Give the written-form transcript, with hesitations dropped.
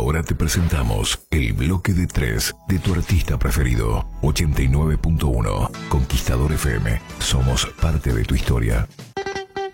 Ahora te presentamos el bloque de 3 de tu artista preferido. 89.1 Conquistador FM. Somos parte de tu historia.